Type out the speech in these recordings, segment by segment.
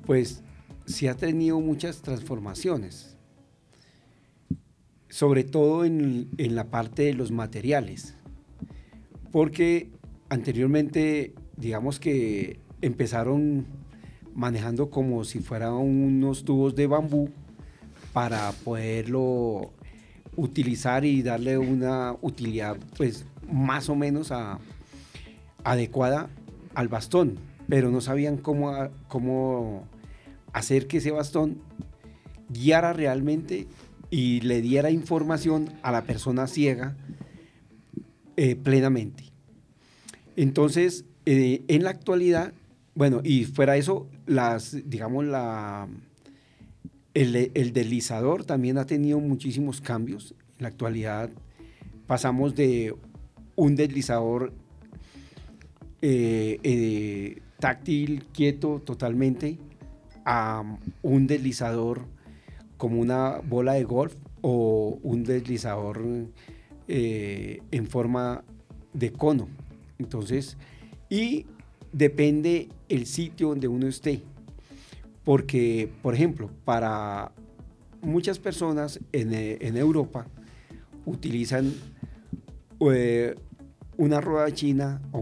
pues sí ha tenido muchas transformaciones, sobre todo en la parte de los materiales, porque anteriormente, digamos que empezaron manejando como si fueran unos tubos de bambú para poderlo utilizar y darle una utilidad pues más o menos adecuada al bastón, pero no sabían cómo hacer que ese bastón guiara realmente y le diera información a la persona ciega plenamente. Entonces, en la actualidad, bueno, y fuera eso, digamos, el deslizador también ha tenido muchísimos cambios. En la actualidad pasamos de un deslizador táctil, quieto totalmente, a un deslizador como una bola de golf o un deslizador en forma de cono. Entonces, y depende el sitio donde uno esté. Porque, por ejemplo, para muchas personas en Europa utilizan una rueda china o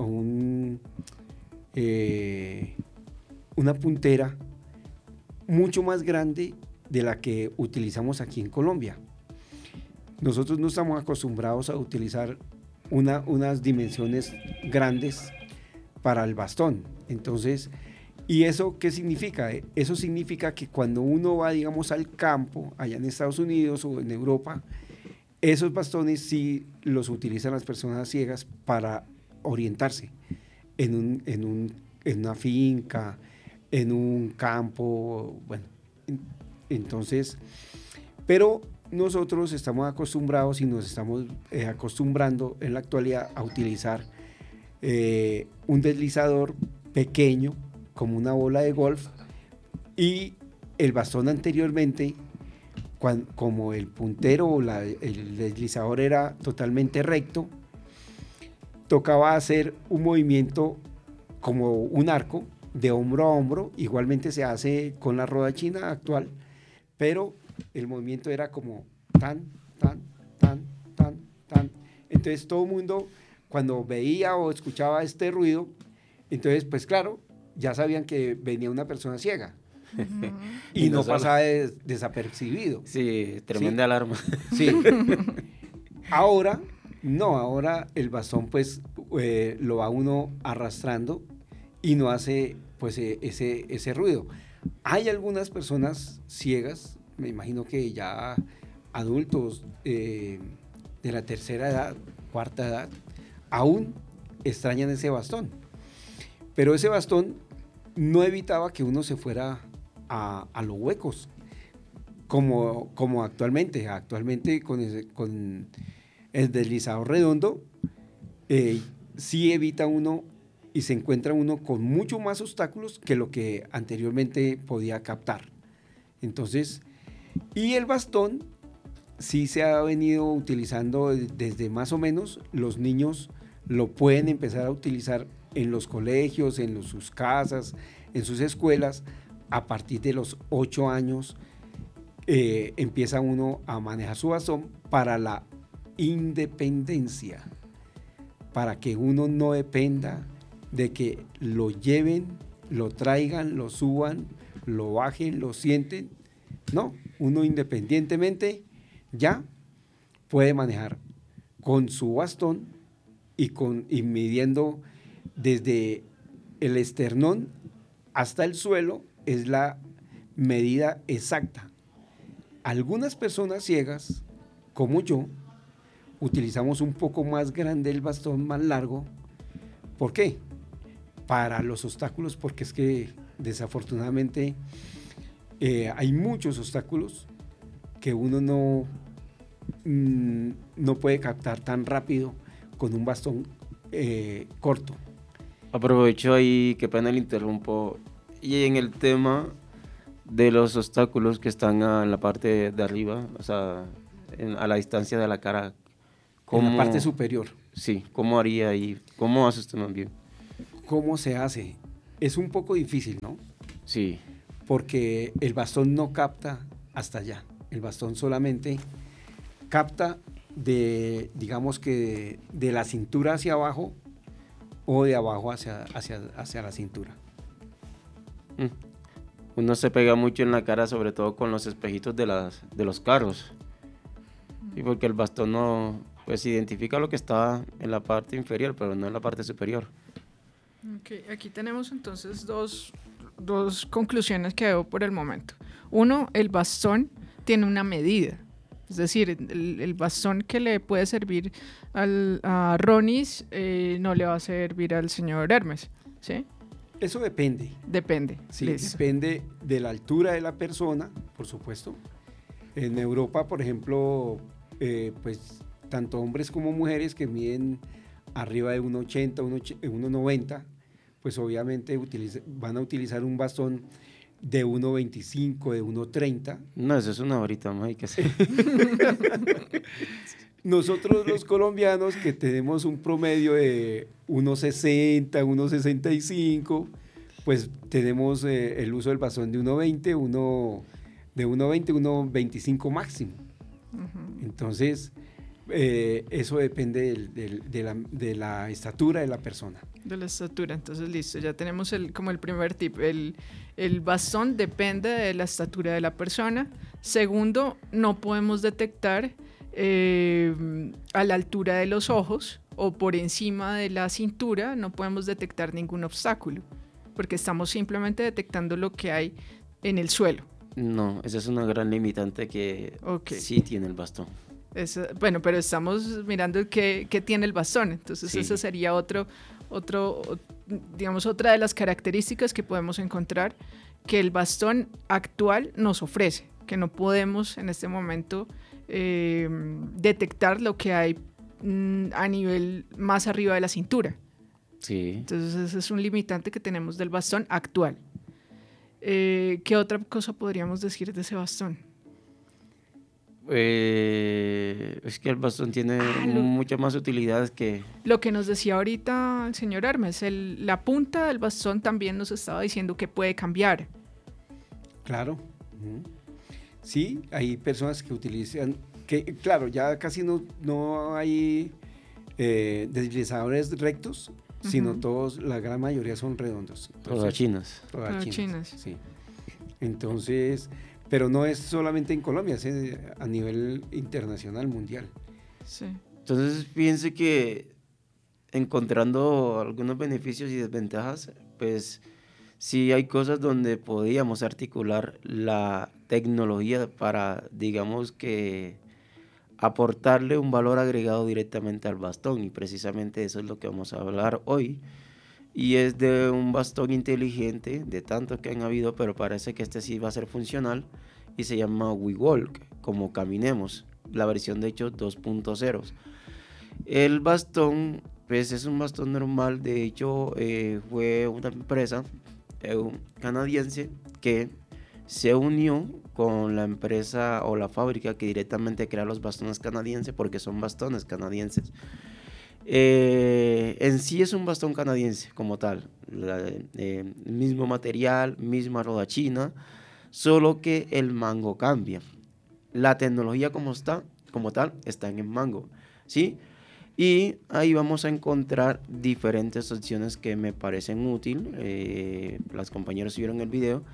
una puntera mucho más grande de la que utilizamos aquí en Colombia. Nosotros no estamos acostumbrados a utilizar unas dimensiones grandes para el bastón. Entonces, ¿y eso qué significa? Eso significa que cuando uno va, digamos, al campo, allá en Estados Unidos o en Europa, esos bastones sí los utilizan las personas ciegas para orientarse en una finca, en un campo, bueno, entonces, pero nosotros estamos acostumbrados y nos estamos acostumbrando en la actualidad a utilizar un deslizador pequeño como una bola de golf y el bastón anteriormente, como el puntero o el deslizador era totalmente recto, tocaba hacer un movimiento como un arco de hombro a hombro, igualmente se hace con la rueda china actual, pero el movimiento era como tan, tan, tan, tan, tan. Entonces todo el mundo cuando veía o escuchaba este ruido, entonces pues claro, ya sabían que venía una persona ciega. Y no pasaba desapercibido. Sí, tremenda, ¿sí? Alarma. Sí. Ahora, no, ahora el bastón pues lo va uno arrastrando y no hace pues ese ruido. Hay algunas personas ciegas, me imagino que ya adultos de la tercera edad, cuarta edad, aún extrañan ese bastón. Pero ese bastón no evitaba que uno se fuera a los huecos, como actualmente. Actualmente con el deslizador redondo, sí evita uno y se encuentra uno con mucho más obstáculos que lo que anteriormente podía captar. Entonces, y el bastón sí se ha venido utilizando desde más o menos, los niños lo pueden empezar a utilizar en los colegios, sus casas, en sus escuelas. A partir de los 8 años empieza uno a manejar su bastón para la independencia, para que uno no dependa de que lo lleven, lo traigan, lo suban, lo bajen, lo sienten. No, uno independientemente ya puede manejar con su bastón y midiendo desde el esternón hasta el suelo es la medida exacta. Algunas personas ciegas, como yo, utilizamos un poco más grande el bastón, más largo. ¿Por qué? Para los obstáculos, porque es que desafortunadamente hay muchos obstáculos que uno no puede captar tan rápido con un bastón corto. Aprovecho ahí, qué pena le interrumpo, y en el tema de los obstáculos que están en la parte de arriba, o sea, a la distancia de la cara, ¿cómo? En la parte superior. Sí, ¿cómo haría ahí? ¿Cómo hace usted más bien? ¿Cómo se hace? Es un poco difícil, ¿no? Sí. porque el bastón no capta hasta allá. El bastón solamente capta digamos que de la cintura hacia abajo o de abajo hacia la cintura. Uno se pega mucho en la cara, sobre todo con los espejitos de los carros. Y porque el bastón no, pues identifica lo que está en la parte inferior, pero no en la parte superior. Okay, aquí tenemos entonces dos conclusiones que veo por el momento. Uno, el bastón tiene una medida. Es decir, el bastón que le puede servir a Ronis no le va a servir al señor Hermes, ¿sí? Eso depende. Depende. Sí, depende de la altura de la persona, por supuesto. En Europa, por ejemplo, pues tanto hombres como mujeres que miden arriba de 1,80, 1,90, pues obviamente van a utilizar un bastón de 1,25, de 1,30. No, eso es una horita más, hay que hacer. Nosotros los colombianos que tenemos un promedio de 1,60, 1,65, pues tenemos el uso del bastón de 1,20, 1,25 máximo. Uh-huh. Entonces, eso depende de la estatura de la persona. De la estatura, entonces listo, ya tenemos como el primer tip. El bastón depende de la estatura de la persona. Segundo, no podemos detectar a la altura de los ojos o por encima de la cintura, no podemos detectar ningún obstáculo, porque estamos simplemente detectando lo que hay en el suelo. No, esa es una gran limitante que sí tiene el bastón. Bueno, pero estamos mirando qué tiene el bastón, entonces sí. Esa sería digamos, otra de las características que podemos encontrar que el bastón actual nos ofrece, que no podemos en este momento detectar lo que hay a nivel más arriba de la cintura. Sí. Entonces ese es un limitante que tenemos del bastón actual. ¿Qué otra cosa podríamos decir de ese bastón? Es que el bastón tiene muchas más utilidades que... Lo que nos decía ahorita el señor Hermes, la punta del bastón también nos estaba diciendo que puede cambiar. Claro. Sí, hay personas que utilizan, claro, ya casi no hay deslizadores rectos, sino todos, la gran mayoría son redondos. Todas chinas. Todas chinas, sí. Entonces... Pero no es solamente en Colombia, es a nivel internacional, mundial. Sí. Entonces, fíjense que encontrando algunos beneficios y desventajas, pues sí hay cosas donde podíamos articular la tecnología para, digamos que, aportarle un valor agregado directamente al bastón. Y precisamente eso es lo que vamos a hablar hoy. Y es de un bastón inteligente, de tantos que han habido, pero parece que este sí va a ser funcional, y se llama WeWalk, como caminemos, la versión de hecho 2.0. El bastón, pues es un bastón normal, de hecho fue una empresa canadiense que se unió con la empresa o la fábrica que directamente crea los bastones canadienses, porque son bastones canadienses. En sí es un bastón canadiense como tal, mismo material, misma rodachina, solo que el mango cambia. La tecnología como tal está en el mango, ¿sí? Y ahí vamos a encontrar diferentes opciones que me parecen útiles. Las compañeras vieron el video.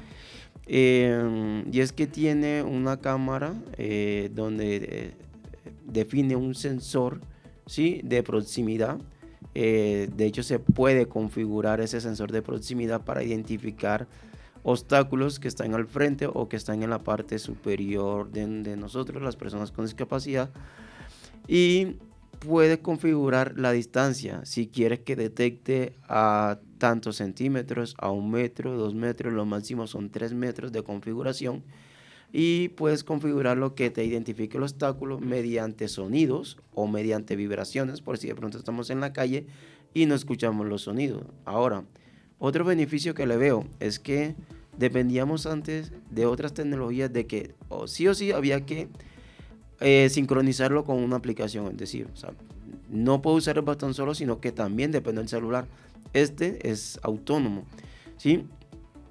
Y es que tiene una cámara donde define un sensor, ¿sí?, de proximidad. De hecho, se puede configurar ese sensor de proximidad para identificar obstáculos que están al frente o que están en la parte superior de nosotros, las personas con discapacidad. Y puede configurar la distancia, si quieres que detecte a tantos centímetros, a 1 metro, 2 metros, lo máximo son 3 metros de configuración. Y puedes configurar lo que te identifique el obstáculo mediante sonidos o mediante vibraciones, por si de pronto estamos en la calle y no escuchamos los sonidos. Ahora, otro beneficio que le veo es que dependíamos antes de otras tecnologías de que sí o sí había que sincronizarlo con una aplicación, es decir, o sea, no puedo usar el bastón solo, sino que también depende del celular. Este es autónomo, ¿sí?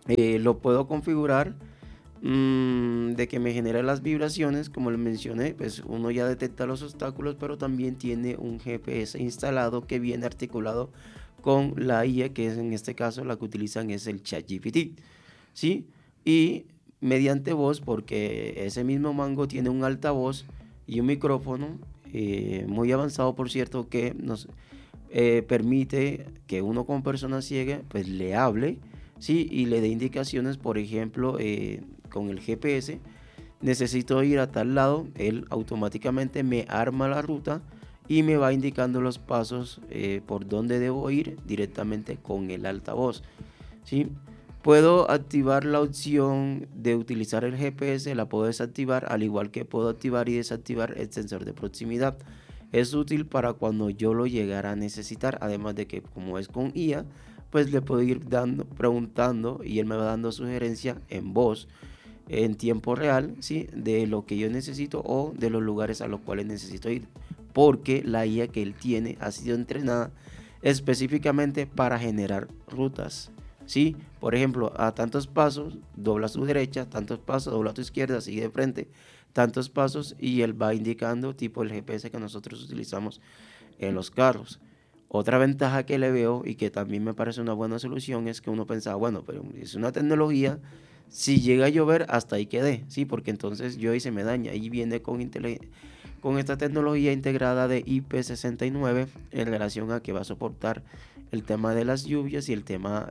lo puedo configurar de que me genere las vibraciones, como les mencioné, pues uno ya detecta los obstáculos, pero también tiene un GPS instalado que viene articulado con la IA, que es en este caso la que utilizan es el ChatGPT, ¿sí? Y mediante voz, porque ese mismo mango tiene un altavoz y un micrófono muy avanzado, por cierto, que nos permite que uno como persona ciega pues le hable, ¿sí? Y le dé indicaciones, por ejemplo, con el GPS, necesito ir a tal lado, él automáticamente me arma la ruta y me va indicando los pasos por donde debo ir directamente con el altavoz, ¿sí? Puedo activar la opción de utilizar el GPS, la puedo desactivar, al igual que puedo activar y desactivar el sensor de proximidad. Es útil para cuando yo lo llegara a necesitar, además de que como es con IA, pues le puedo ir preguntando y él me va dando sugerencia en voz, en tiempo real, ¿sí? De lo que yo necesito o de los lugares a los cuales necesito ir, porque la IA que él tiene ha sido entrenada específicamente para generar rutas, ¿sí? Por ejemplo, a tantos pasos, dobla a su derecha, tantos pasos, dobla a tu izquierda, sigue de frente, tantos pasos, y él va indicando tipo el GPS que nosotros utilizamos en los carros. Otra ventaja que le veo y que también me parece una buena solución es que uno pensaba, bueno, pero es una tecnología, si llega a llover hasta ahí quedé, ¿sí? Porque entonces yo ahí se me daña, y viene con esta tecnología integrada de IP69 en relación a que va a soportar el tema de las lluvias y el tema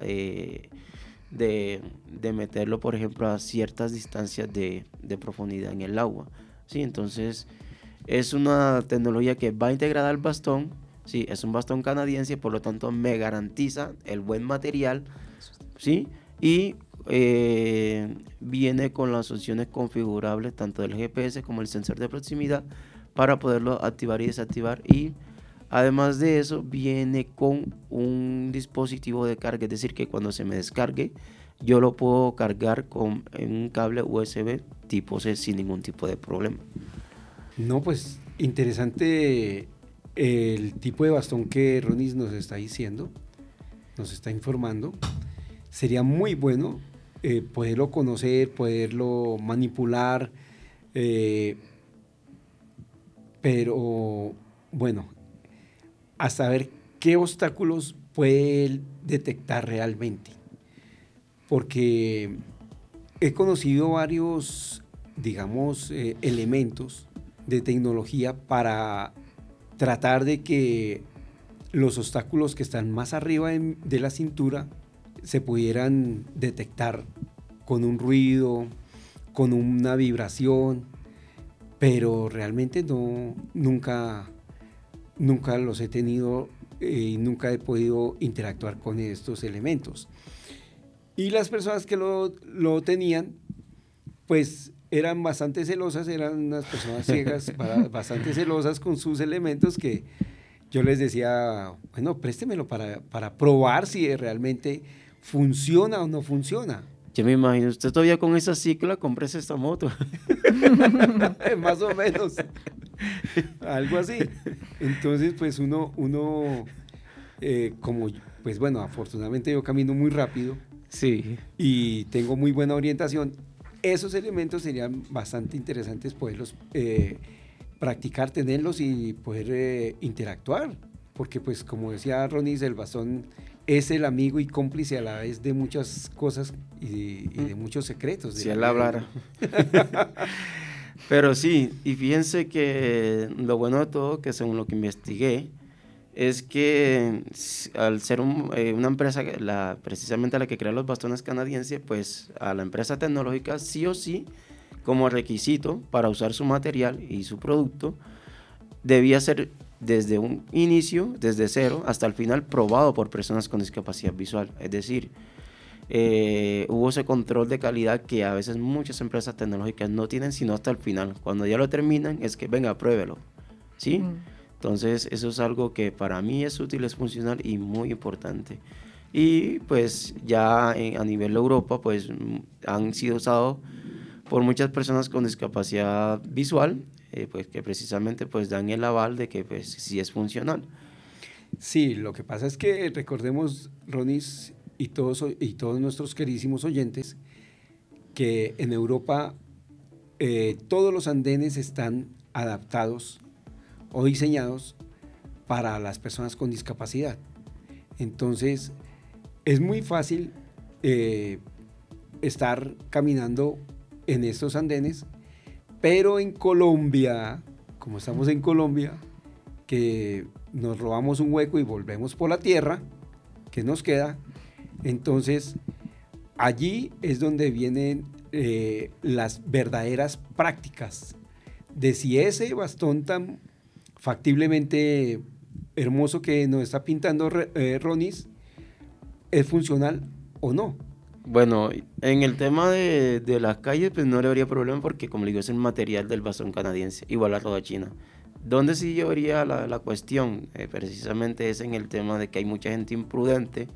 de meterlo, por ejemplo, a ciertas distancias de profundidad en el agua, ¿sí? Entonces es una tecnología que va integrada al bastón, ¿sí? Es un bastón canadiense, por lo tanto me garantiza el buen material, ¿sí? Y viene con las opciones configurables tanto del GPS como el sensor de proximidad para poderlo activar y desactivar, y además de eso viene con un dispositivo de carga, es decir, que cuando se me descargue yo lo puedo cargar en un cable USB tipo C sin ningún tipo de problema. No, pues interesante el tipo de bastón que Ronis nos está diciendo, nos está informando. Sería muy bueno poderlo conocer, poderlo manipular, pero bueno, hasta ver qué obstáculos puede él detectar realmente. Porque he conocido varios, digamos, elementos de tecnología para tratar de que los obstáculos que están más arriba de la cintura se pudieran detectar con un ruido, con una vibración, pero realmente nunca los he tenido y nunca he podido interactuar con estos elementos. Y las personas que lo tenían, pues eran bastante celosas, eran unas personas ciegas, bastante celosas con sus elementos, que yo les decía, bueno, préstemelo para probar si realmente funciona o no funciona. Yo me imagino, usted todavía con esa cicla, cómprese esta moto. Más o menos, algo así. Entonces, pues uno como, pues bueno, afortunadamente yo camino muy rápido, sí, y tengo muy buena orientación, esos elementos serían bastante interesantes poderlos practicar, tenerlos y poder interactuar, porque pues como decía Ronis, el bastón es el amigo y cómplice a la vez de muchas cosas y de muchos secretos. Si él hablara. Pero sí, y fíjense que lo bueno de todo, que según lo que investigué, es que al ser una empresa, precisamente la que crea los bastones canadienses, pues a la empresa tecnológica sí o sí, como requisito para usar su material y su producto, debía ser desde un inicio, desde cero hasta el final, probado por personas con discapacidad visual. Es decir, hubo ese control de calidad que a veces muchas empresas tecnológicas no tienen, sino hasta el final. Cuando ya lo terminan, es que venga, pruébelo, ¿sí? Entonces, eso es algo que para mí es útil, es funcional y muy importante. Y pues ya a nivel de Europa, pues han sido usados por muchas personas con discapacidad visual, pues que precisamente pues dan el aval de que pues sí es funcional. Sí, lo que pasa es que recordemos, Ronis, y todos nuestros queridísimos oyentes que en Europa todos los andenes están adaptados o diseñados para las personas con discapacidad. Entonces, es muy fácil estar caminando en estos andenes, pero en Colombia, como estamos en Colombia, que nos robamos un hueco y volvemos por la tierra, que nos queda, entonces allí es donde vienen las verdaderas prácticas de si ese bastón tan factiblemente hermoso que nos está pintando Ronis es funcional o no. Bueno, en el tema de las calles, pues no le habría problema porque, como le digo, es el material del bastón canadiense, igual la rodachina. Donde sí yo vería la cuestión, precisamente es en el tema de que hay mucha gente imprudente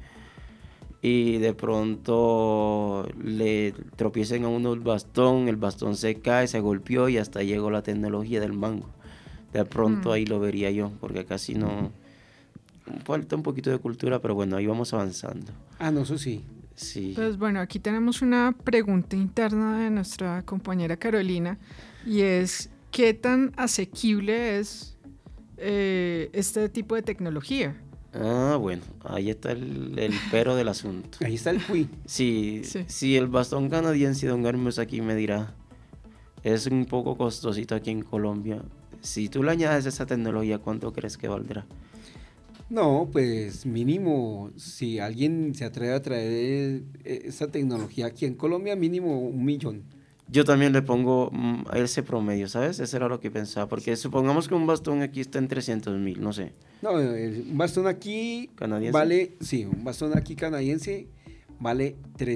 y de pronto le tropiecen a uno el bastón se cae, se golpeó y hasta llegó la tecnología del mango. De pronto ahí lo vería yo, porque casi no... Falta un poquito de cultura, pero bueno, ahí vamos avanzando. Ah, no, eso sí. Sí. Pues bueno, aquí tenemos una pregunta interna de nuestra compañera Carolina y es, ¿qué tan asequible es este tipo de tecnología? Ah, bueno, ahí está el pero del asunto. Ahí está el QI. Sí, Sí. si el bastón canadiense, don Hermes aquí me dirá, es un poco costosito aquí en Colombia. Si tú le añades esa tecnología, ¿cuánto crees que valdrá? No, pues mínimo, si alguien se atreve a traer esa tecnología aquí en Colombia, mínimo 1 millón. Yo también le pongo a ese promedio, ¿sabes? Eso era lo que pensaba, porque supongamos que un bastón aquí está en 300,000, no sé. No, un bastón aquí ¿Canadiense? vale, sí, un bastón aquí canadiense vale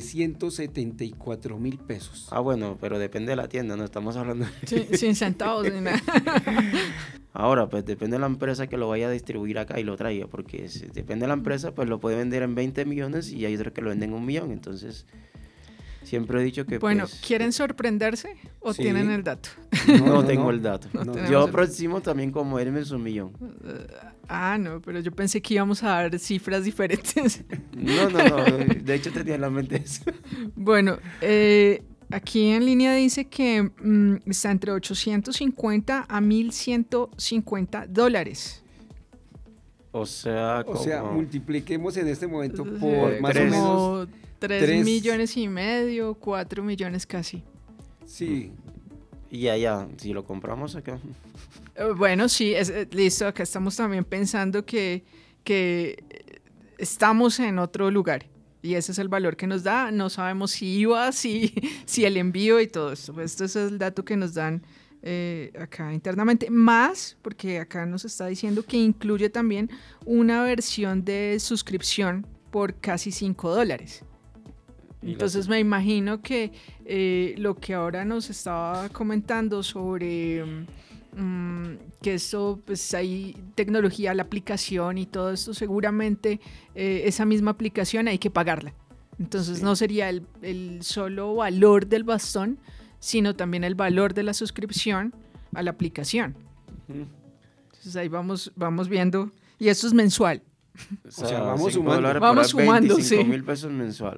374,000 pesos. Ah, bueno, pero depende de la tienda, no estamos hablando Sin centavos ni nada. Ahora, pues depende de la empresa que lo vaya a distribuir acá y lo traiga, porque si depende de la empresa, pues lo puede vender en 20 millones y hay otros que lo venden en 1 millón, entonces siempre he dicho que Bueno, pues, ¿quieren sorprenderse o Sí. tienen el dato? no tengo el dato. No tenemos Yo el- aproximo también como Hermes 1 millón. No, pero yo pensé que íbamos a dar cifras diferentes. No, de hecho tenía en la mente eso. Bueno, aquí en línea dice que está entre 850 a 1,150 dólares. O sea, O sea, como- multipliquemos en este momento por más tres. o menos, Como 3 tres- millones y medio, 4 millones casi. sí, y allá, si lo compramos acá. Bueno, sí, listo, acá estamos también pensando que estamos en otro lugar y ese es el valor que nos da. No sabemos si IVA, si el envío y todo esto. Pues esto es el dato que nos dan acá internamente. Más, porque acá nos está diciendo que incluye también una versión de suscripción por casi $5. Y Entonces me imagino que lo que ahora nos estaba comentando sobre que esto, pues hay tecnología, la aplicación y todo esto, seguramente esa misma aplicación hay que pagarla. Entonces Sí. no sería el solo valor del bastón, sino también el valor de la suscripción a la aplicación. Ujú. Entonces ahí vamos viendo, y esto es mensual. O sea, vamos $5 sumando. Vamos por sumando, 25,000 sí. pesos mensual.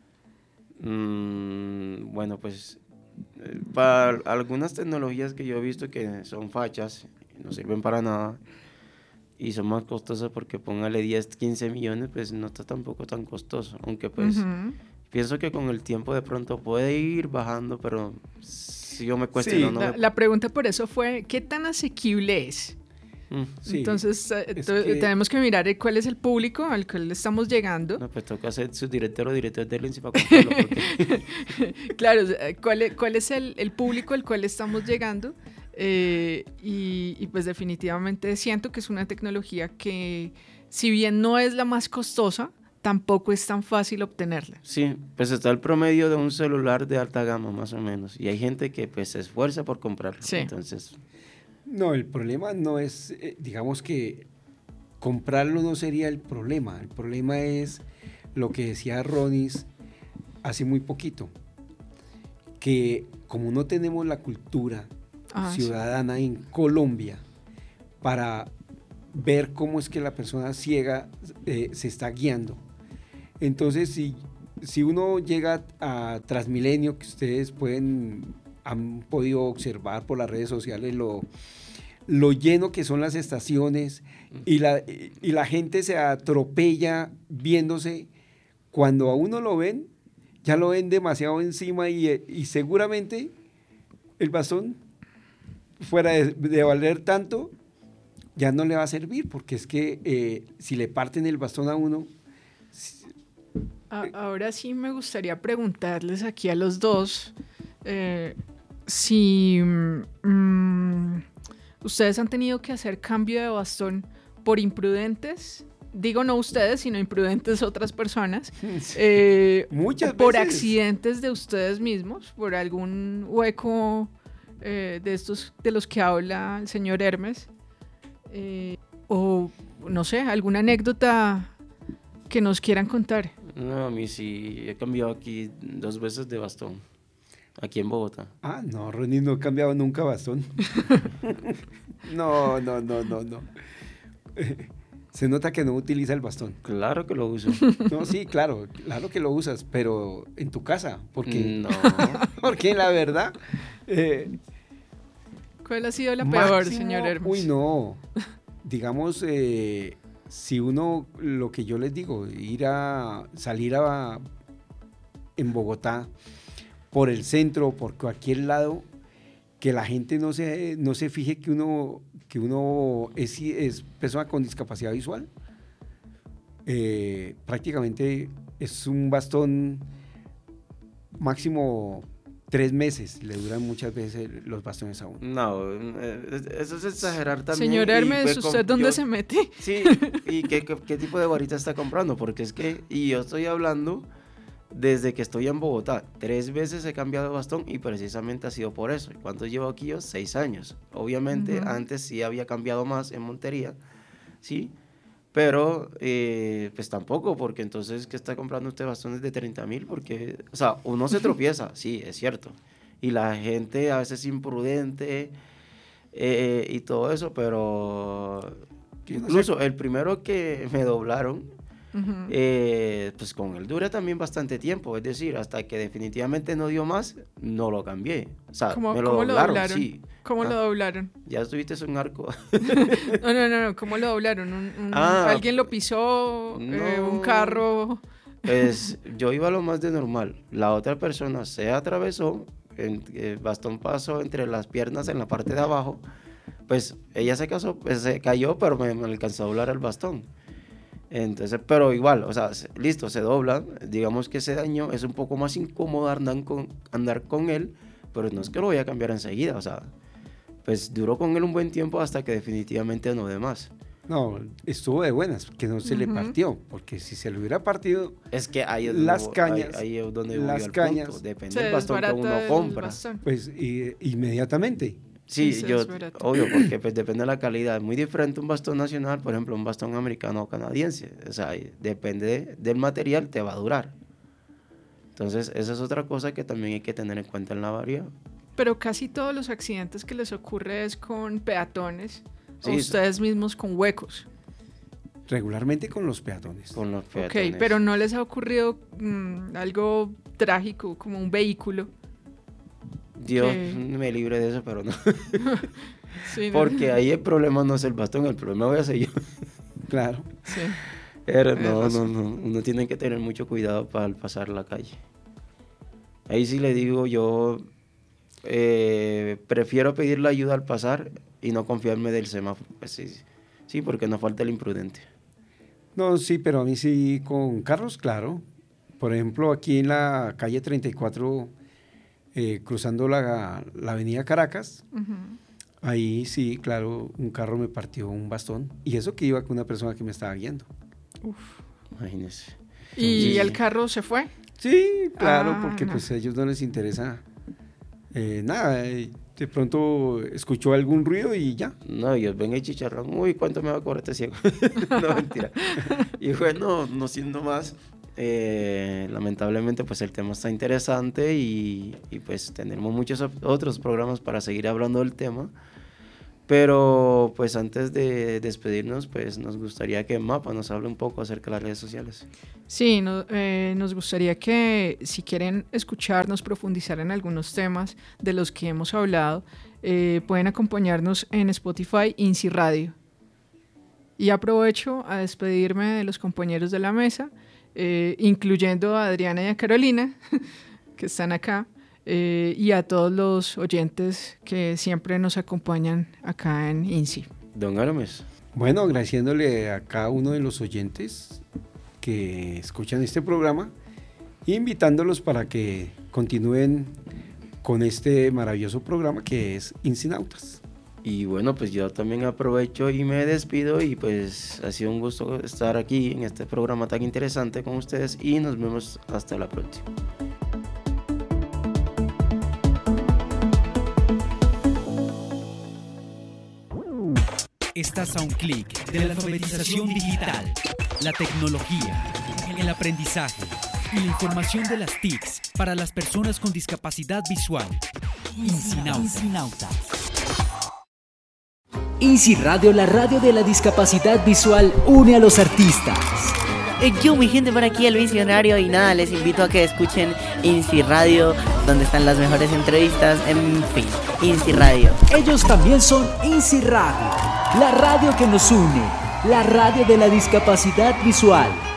Bueno, pues para algunas tecnologías que yo he visto que son fachas, no sirven para nada y son más costosas porque póngale 10, 15 millones, pues no está tampoco tan costoso. Aunque pues Ujú. pienso que con el tiempo de pronto puede ir bajando, pero si yo me Sí. cuestiono, no La, me- la pregunta por eso fue, ¿qué tan asequible es? sí. Entonces es que- tenemos que mirar cuál es el público al cual le estamos llegando. No, pues toca ser su director o director de Lindsay para comprarlo porque Claro, cuál es el público al cual estamos llegando. Y pues definitivamente siento que es una tecnología que, si bien no es la más costosa, tampoco es tan fácil obtenerla. sí, pues está el promedio de un celular de alta gama más o menos y hay gente que pues se esfuerza por comprarlo. Sí. Entonces, No, el problema no es, digamos que comprarlo no sería el problema es lo que decía Ronis hace muy poquito, que como no tenemos la cultura Sí. ciudadana en Colombia para ver cómo es que la persona ciega se está guiando, Entonces, si uno llega a Transmilenio, que ustedes han podido observar por las redes sociales lo lleno que son las estaciones y la gente se atropella viéndose, cuando a uno lo ven, ya lo ven demasiado encima y seguramente el bastón, fuera de valer tanto, ya no le va a servir, porque es que si le parten el bastón a uno... Ahora sí me gustaría preguntarles aquí a los dos si ustedes han tenido que hacer cambio de bastón por imprudentes. Digo no ustedes, sino imprudentes otras personas. Muchas por veces. accidentes de ustedes mismos, por algún hueco de estos de los que habla el señor Hermes. O no sé, alguna anécdota que nos quieran contar. No, a mí sí, he cambiado aquí 2 veces de bastón, aquí en Bogotá. Ah, no, Ronnie no ha cambiado nunca bastón. No. Se nota que no utiliza el bastón. Claro que lo uso. No, sí, claro que lo usas, pero en tu casa, porque, No, porque la verdad... ¿Cuál ha sido la peor, máximo, señor Hermes? Uy, no. Digamos, si uno, lo que yo les digo, salir en Bogotá, por el centro, por cualquier lado, que la gente no se fije que uno es persona con discapacidad visual. Prácticamente es un bastón máximo 3 meses, le duran muchas veces los bastones a uno. no, eso es exagerar también. Señor y Hermes, ¿usted dónde se mete? Sí, ¿y qué tipo de varita está comprando? Porque es que, y yo estoy hablando desde que estoy en Bogotá, 3 veces he cambiado de bastón y precisamente ha sido por eso. ¿Cuánto llevo aquí yo? 6 años. Obviamente, antes sí había cambiado más en Montería, ¿sí? Pero, pues tampoco, porque entonces, ¿qué está comprando usted bastones de 30,000? Porque, o sea, uno se tropieza, sí, es cierto. Y la gente a veces es imprudente y todo eso, pero incluso el primero que me doblaron, pues con él duré también bastante tiempo, es decir, hasta que definitivamente no dio más, no lo cambié. O sea, me lo doblaron, sí. ¿Cómo lo doblaron? Ya estuviste en un arco. No, ¿cómo lo doblaron? ¿Alguien lo pisó? No. ¿Un carro? Pues yo iba lo más de normal. La otra persona se atravesó, el bastón pasó entre las piernas en la parte de abajo. Pues ella se cayó, pero me alcanzó a doblar el bastón. Entonces, pero igual, o sea, listo, se dobla. Digamos que se dañó, es un poco más incómodo andar con él, pero no es que lo voy a cambiar enseguida, o sea, pues duró con él un buen tiempo hasta que definitivamente no de más. No, estuvo de buenas, que no se le partió, porque si se le hubiera partido, Es que ahí es ahí es donde voy al punto. Depende del bastón que uno compra. pues inmediatamente. Sí, obvio, porque pues depende de la calidad. Es muy diferente un bastón nacional, por ejemplo, un bastón americano o canadiense. O sea, depende del material, te va a durar. Entonces, esa es otra cosa que también hay que tener en cuenta en la variedad. Pero casi todos los accidentes que les ocurre es con peatones, Sí, o ustedes mismos con huecos. Regularmente con los peatones. Con los peatones. Ok, pero ¿no les ha ocurrido algo trágico como un vehículo? Dios me libre de eso, pero no. Sí, ¿no? Porque ahí el problema no es el bastón, el problema voy a ser yo. Claro. Sí. Pero no, uno tiene que tener mucho cuidado para pasar la calle. Ahí sí le digo, yo prefiero pedirle ayuda al pasar y no confiarme del semáforo. Pues sí, porque no falta el imprudente. No, sí, pero a mí sí con carros, claro. Por ejemplo, aquí en la calle 34, cruzando la avenida Caracas, ahí sí, claro, un carro me partió un bastón. Y eso que iba con una persona que me estaba guiando. Imagínese. ¿Y el carro se fue? Sí, claro, porque no. pues a ellos no les interesa nada. De pronto escuchó algún ruido y ya. No, Dios, venga y chicharrón. Uy, ¿cuánto me va a cobrar este ciego? No, mentira. Y bueno, no siendo más, lamentablemente pues el tema está interesante y pues tenemos muchos otros programas para seguir hablando del tema. Pero pues antes de despedirnos, pues nos gustaría que Mapa nos hable un poco acerca de las redes sociales. Sí, nos gustaría que si quieren escucharnos, profundizar en algunos temas de los que hemos hablado, pueden acompañarnos en Spotify, INSI Radio. Y aprovecho a despedirme de los compañeros de la mesa, incluyendo a Adriana y a Carolina, que están acá, y a todos los oyentes que siempre nos acompañan acá en INSI. Don Arames. Bueno, agradeciéndole a cada uno de los oyentes que escuchan este programa, invitándolos para que continúen con este maravilloso programa que es Insinautas. Y bueno, pues yo también aprovecho y me despido, y pues ha sido un gusto estar aquí en este programa tan interesante con ustedes, y nos vemos hasta la próxima. Estás a un clic de la alfabetización digital, la tecnología, el aprendizaje y la información de las TICs para las personas con discapacidad visual. Insinautas. INSI Radio, la radio de la discapacidad visual, une a los artistas. Yo, mi gente, por aquí el visionario, y nada, les invito a que escuchen INSI Radio, donde están las mejores entrevistas, en fin, INSI Radio. Ellos también son INSI Radio, la radio que nos une, la radio de la discapacidad visual.